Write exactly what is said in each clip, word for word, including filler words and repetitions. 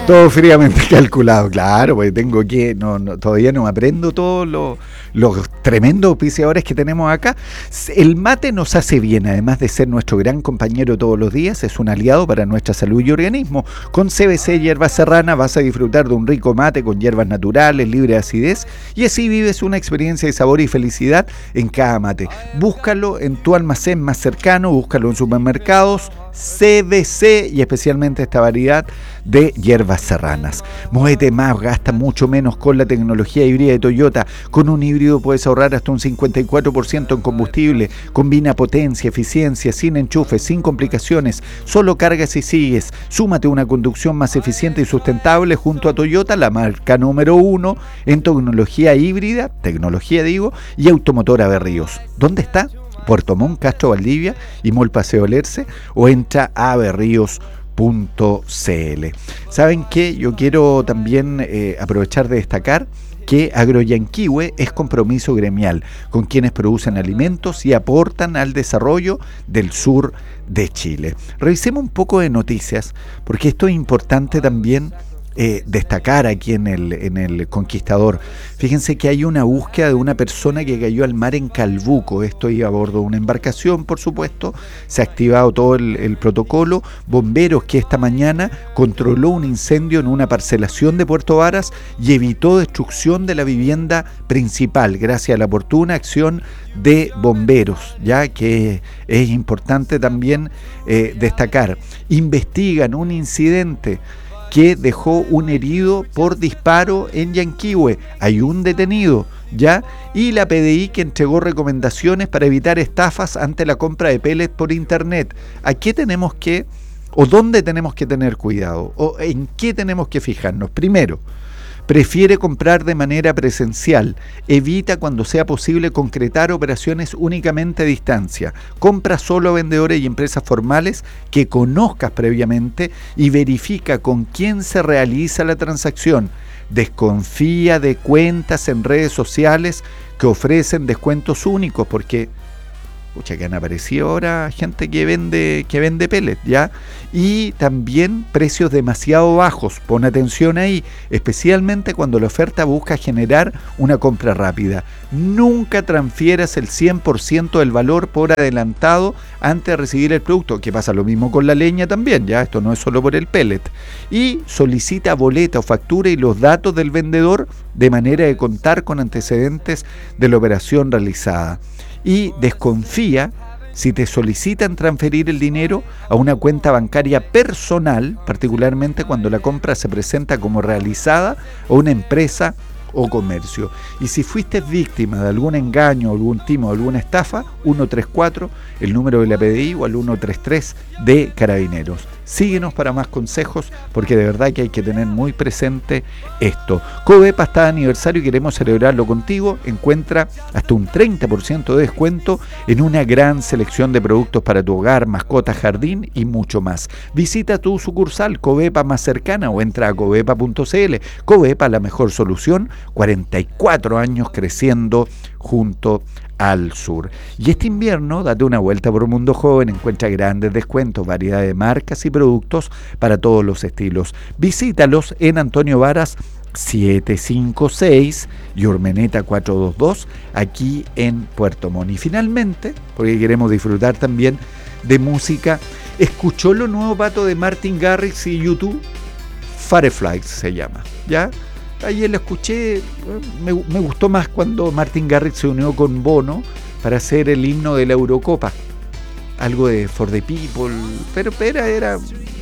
todo fríamente calculado, claro, porque tengo que, no, no, todavía no aprendo todos los, los tremendos auspiciadores que tenemos acá. El mate nos hace bien, además de ser nuestro gran compañero todos los días, es un aliado para nuestra salud y organismo. Con C B C Hierbas Serrana vas a disfrutar de un rico mate con hierbas naturales, libre de acidez, y así vives una experiencia de sabor y felicidad en cada mate. Búscalo en tu almacén más cercano, búscalo en supermercados, C B C y especialmente esta variedad de hierbas serranas. Muévete más, gasta mucho menos con la tecnología híbrida de Toyota. Con un híbrido puedes ahorrar hasta un cincuenta y cuatro por ciento en combustible. Combina potencia, eficiencia, sin enchufes, sin complicaciones. Solo cargas y sigues. Súmate a una conducción más eficiente y sustentable junto a Toyota, la marca número uno en tecnología híbrida, tecnología digo, y automotora Berríos. ¿Dónde está? Puerto Montt, Castro, Valdivia y Mall Paseo Lerce, o entra a berríos punto c l. ¿Saben qué? Yo quiero también eh, aprovechar de destacar que Agroyanquihue es compromiso gremial con quienes producen alimentos y aportan al desarrollo del sur de Chile. Revisemos un poco de noticias, porque esto es importante también Eh, destacar aquí en el, en el Conquistador. Fíjense que hay una búsqueda de una persona que cayó al mar en Calbuco. Esto iba a bordo de una embarcación, por supuesto. Se ha activado todo el, el protocolo. Bomberos que esta mañana controló un incendio en una parcelación de Puerto Varas y evitó destrucción de la vivienda principal gracias a la oportuna acción de bomberos, ya que es importante también eh, destacar. Investigan un incidente que dejó un herido por disparo en Yanquihue. Hay un detenido, ¿ya? Y la P D I que entregó recomendaciones para evitar estafas ante la compra de pellets por internet. ¿A qué tenemos que, o dónde tenemos que tener cuidado? ¿O en qué tenemos que fijarnos? Primero, prefiere comprar de manera presencial. Evita cuando sea posible concretar operaciones únicamente a distancia. Compra solo a vendedores y empresas formales que conozcas previamente y verifica con quién se realiza la transacción. Desconfía de cuentas en redes sociales que ofrecen descuentos únicos, porque pucha, que han aparecido ahora gente que vende que vende pellets, ¿ya? Y también precios demasiado bajos. Pon atención ahí, especialmente cuando la oferta busca generar una compra rápida. Nunca transfieras el cien por ciento del valor por adelantado antes de recibir el producto, que pasa lo mismo con la leña también, ¿ya? Esto no es solo por el pellet. Y solicita boleta o factura y los datos del vendedor de manera de contar con antecedentes de la operación realizada. Y desconfía si te solicitan transferir el dinero a una cuenta bancaria personal, particularmente cuando la compra se presenta como realizada a una empresa o comercio. Y si fuiste víctima de algún engaño, algún timo, alguna estafa, ciento treinta y cuatro, el número de la P D I, o al ciento treinta y tres de Carabineros. Síguenos para más consejos, porque de verdad que hay que tener muy presente esto. Covepa está de aniversario y queremos celebrarlo contigo. Encuentra hasta un treinta por ciento de descuento en una gran selección de productos para tu hogar, mascotas, jardín y mucho más. Visita tu sucursal Covepa más cercana o entra a covepa punto c l. Covepa, la mejor solución, cuarenta y cuatro años creciendo junto al sur. Y este invierno, date una vuelta por Mundo Joven, encuentra grandes descuentos, variedad de marcas y productos para todos los estilos. Visítalos en Antonio Varas setecientos cincuenta y seis y Urmeneta cuatrocientos veintidós, aquí en Puerto Montt. Y finalmente, porque queremos disfrutar también de música, ¿escuchó lo nuevo, Pato, de Martin Garrix y YouTube? Fireflies se llama, ¿ya? Ayer lo escuché, me, me gustó más cuando Martin Garrix se unió con Bono para hacer el himno de la Eurocopa. Algo de For the People, pero, pero era,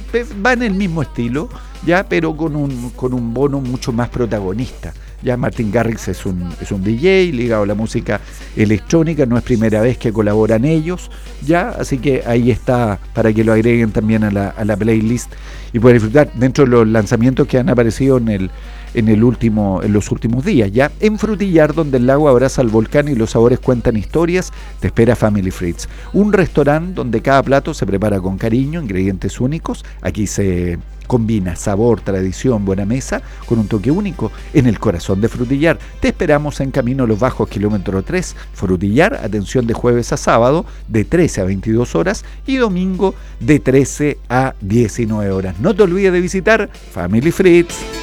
va en el mismo estilo, ya, pero con un, con un Bono mucho más protagonista. Ya Martin Garrix es un, es un D J ligado a la música electrónica, no es primera vez que colaboran ellos, ya, así que ahí está para que lo agreguen también a la, a la playlist y pueden disfrutar dentro de los lanzamientos que han aparecido en el en el último en los últimos días. Ya en Frutillar, donde el lago abraza al volcán y los sabores cuentan historias, te espera Family Fritz, un restaurante donde cada plato se prepara con cariño, ingredientes únicos. Aquí se Combina sabor, tradición, buena mesa con un toque único en el corazón de Frutillar. Te esperamos en Camino Los Bajos, kilómetro tres. Frutillar, atención de jueves a sábado de trece a veintidós horas y domingo de trece a diecinueve horas. No te olvides de visitar Family Fritz.